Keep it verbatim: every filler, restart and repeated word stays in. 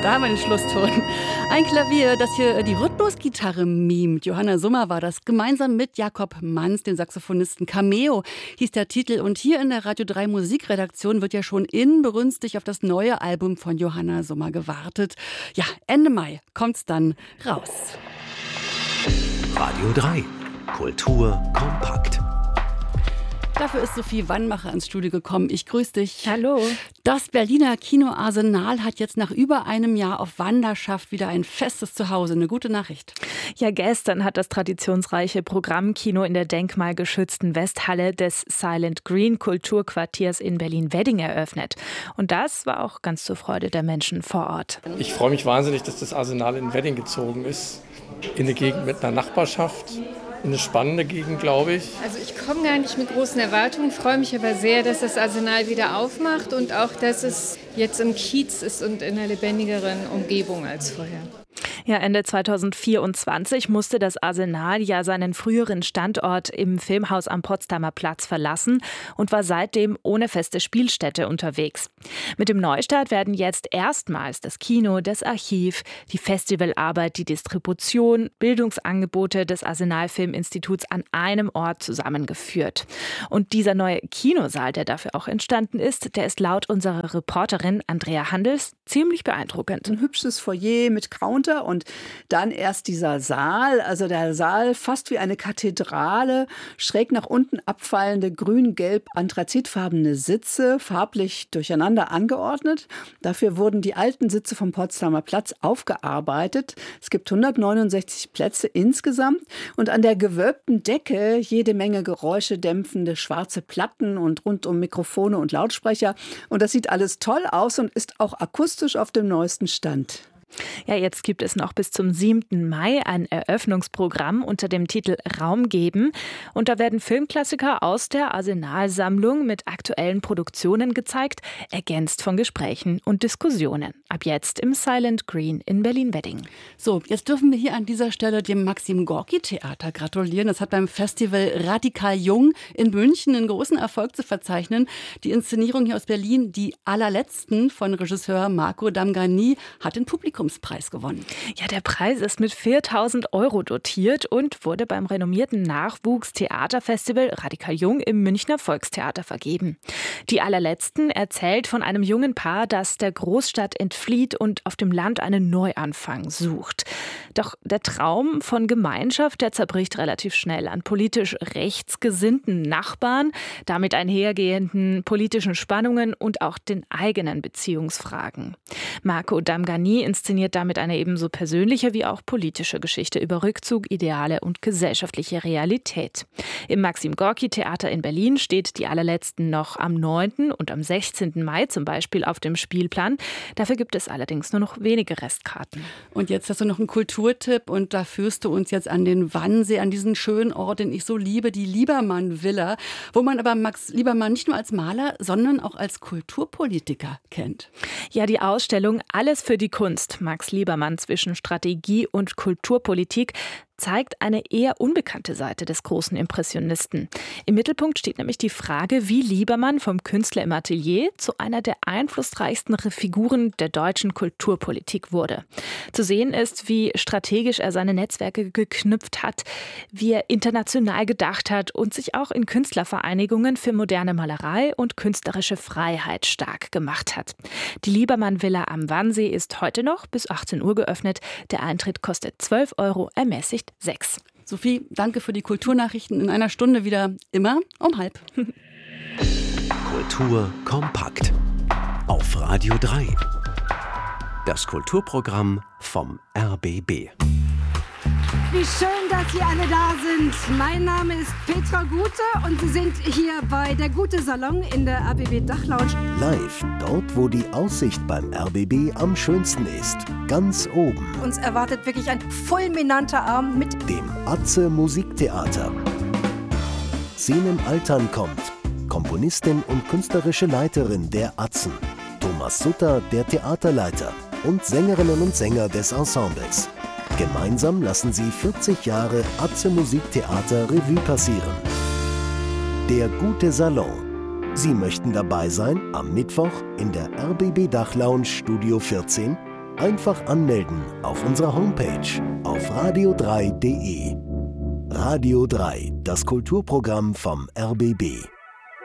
da haben wir den Schlusston. Ein Klavier, das hier die Rhythmusgitarre mimt. Johanna Summer war das. Gemeinsam mit Jakob Manz, dem Saxophonisten. Cameo hieß der Titel. Und hier in der Radio drei Musikredaktion wird ja schon inbrünstig auf das neue Album von Johanna Summer gewartet. Ja, Ende Mai kommt's dann raus. Radio drei. Kultur kompakt. Dafür ist Sophie Wannmacher ins Studio gekommen. Ich grüße dich. Hallo. Das Berliner Kino Arsenal hat jetzt nach über einem Jahr auf Wanderschaft wieder ein festes Zuhause. Eine gute Nachricht. Ja, gestern hat das traditionsreiche Programmkino in der denkmalgeschützten Westhalle des Silent Green Kulturquartiers in Berlin-Wedding eröffnet. Und das war auch ganz zur Freude der Menschen vor Ort. Ich freue mich wahnsinnig, dass das Arsenal in Wedding gezogen ist. In eine Gegend mit einer Nachbarschaft. Eine spannende Gegend, glaube ich. Also ich komme gar nicht mit großen Erwartungen, freue mich aber sehr, dass das Arsenal wieder aufmacht und auch, dass es jetzt im Kiez ist und in einer lebendigeren Umgebung als vorher. Ja, Ende zweitausendvierundzwanzig musste das Arsenal ja seinen früheren Standort im Filmhaus am Potsdamer Platz verlassen und war seitdem ohne feste Spielstätte unterwegs. Mit dem Neustart werden jetzt erstmals das Kino, das Archiv, die Festivalarbeit, die Distribution, Bildungsangebote des Arsenal-Filminstituts an einem Ort zusammengeführt. Und dieser neue Kinosaal, der dafür auch entstanden ist, der ist laut unserer Reporterin Andrea Handels ziemlich beeindruckend. Ein hübsches Foyer mit Counter und dann erst dieser Saal, also der Saal fast wie eine Kathedrale, schräg nach unten abfallende grün-gelb anthrazitfarbene Sitze, farblich durcheinander angeordnet. Dafür wurden die alten Sitze vom Potsdamer Platz aufgearbeitet. Es gibt hundertneunundsechzig Plätze insgesamt und an der gewölbten Decke jede Menge geräuschedämpfende schwarze Platten und rundum Mikrofone und Lautsprecher. Und das sieht alles toll aus und ist auch akustisch auf dem neuesten Stand. Ja, jetzt gibt es noch bis zum siebten Mai ein Eröffnungsprogramm unter dem Titel Raum geben. Und da werden Filmklassiker aus der Arsenalsammlung mit aktuellen Produktionen gezeigt, ergänzt von Gesprächen und Diskussionen. Ab jetzt im Silent Green in Berlin-Wedding. So, jetzt dürfen wir hier an dieser Stelle dem Maxim Gorki Theater gratulieren. Das hat beim Festival Radikal Jung in München einen großen Erfolg zu verzeichnen. Die Inszenierung hier aus Berlin, Die allerletzten von Regisseur Marco Damghani, hat den Publikum Preis gewonnen. Ja, der Preis ist mit viertausend Euro dotiert und wurde beim renommierten Nachwuchstheaterfestival Radikal Jung im Münchner Volkstheater vergeben. Die allerletzten erzählt von einem jungen Paar, das der Großstadt entflieht und auf dem Land einen Neuanfang sucht. Doch der Traum von Gemeinschaft, der zerbricht relativ schnell an politisch rechtsgesinnten Nachbarn, damit einhergehenden politischen Spannungen und auch den eigenen Beziehungsfragen. Marco Damghani inszeniert damit eine ebenso persönliche wie auch politische Geschichte über Rückzug, Ideale und gesellschaftliche Realität. Im Maxim Gorki Theater in Berlin steht Die allerletzten noch am neunten und am sechzehnten Mai zum Beispiel auf dem Spielplan. Dafür gibt es allerdings nur noch wenige Restkarten. Und jetzt hast du noch einen Kulturtipp und da führst du uns jetzt an den Wannsee, an diesen schönen Ort, den ich so liebe, die Liebermann-Villa, wo man aber Max Liebermann nicht nur als Maler, sondern auch als Kulturpolitiker kennt. Ja, die Ausstellung Alles für die Kunst, Max Liebermann zwischen Strategie und Kulturpolitik, zeigt eine eher unbekannte Seite des großen Impressionisten. Im Mittelpunkt steht nämlich die Frage, wie Liebermann vom Künstler im Atelier zu einer der einflussreichsten Figuren der deutschen Kulturpolitik wurde. Zu sehen ist, wie strategisch er seine Netzwerke geknüpft hat, wie er international gedacht hat und sich auch in Künstlervereinigungen für moderne Malerei und künstlerische Freiheit stark gemacht hat. Die Liebermann-Villa am Wannsee ist heute noch bis achtzehn Uhr geöffnet. Der Eintritt kostet zwölf Euro, ermäßigt sechs. Sophie, danke für die Kulturnachrichten. In einer Stunde wieder, immer um halb. Kultur kompakt. Auf Radio drei. Das Kulturprogramm vom R B B. Wie schön, dass Sie alle da sind. Mein Name ist Petra Gute und Sie sind hier bei der Gute Salon in der R B B Dachlounge. Live, dort wo die Aussicht beim R B B am schönsten ist. Ganz oben. Uns erwartet wirklich ein fulminanter Abend mit dem Atze Musiktheater. Sinem Altern kommt. Komponistin und künstlerische Leiterin der Atzen. Thomas Sutter, der Theaterleiter. Und Sängerinnen und Sänger des Ensembles. Gemeinsam lassen sie vierzig Jahre Atze Musiktheater Revue passieren. Der Gute Salon. Sie möchten dabei sein am Mittwoch in der R B B Dachlounge Studio vierzehn, Einfach anmelden auf unserer Homepage auf radio drei punkt de. Radio drei, das Kulturprogramm vom R B B.